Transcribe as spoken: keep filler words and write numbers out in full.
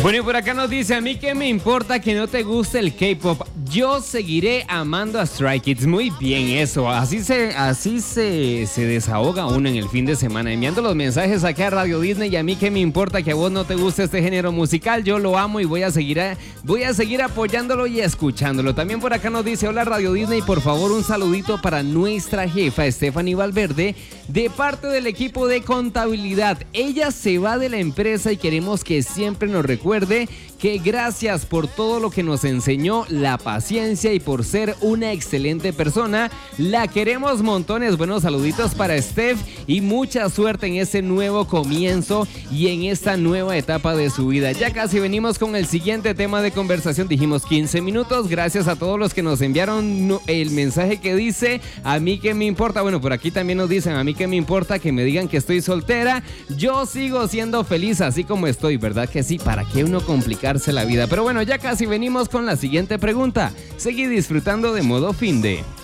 Bueno, y por acá nos dice, a mí que me importa que no te guste el K-pop, yo seguiré amando a Stray Kids. Muy bien eso, así se así se, se desahoga uno en el fin de semana, enviando los mensajes acá a Radio Disney. Y a mí que me importa que a vos no te guste este género musical, yo lo amo y voy a seguir a, voy a seguir apoyándolo y escuchándolo. También por acá nos dice, hola Radio Disney, por favor un saludito para nuestra jefa Stephanie Valverde de parte del equipo de contabilidad. Ella se va de la empresa y queremos que siempre nos recuerde que gracias por todo lo que nos enseñó, la paciencia y por ser una excelente persona. La queremos montones. Buenos saluditos para Steph y mucha suerte en ese nuevo comienzo y en esta nueva etapa de su vida. Ya casi venimos con el siguiente tema de conversación. Dijimos quince minutos. Gracias a todos los que nos enviaron el mensaje que dice, a mí que me importa. Bueno, por aquí también nos dicen, a mí que me importa que me digan que estoy soltera. Yo sigo siendo feliz así como estoy, ¿verdad que sí? ¿Para qué uno complicarse la vida? Pero bueno, ya casi venimos con la siguiente pregunta. Seguí disfrutando de Modo Finde.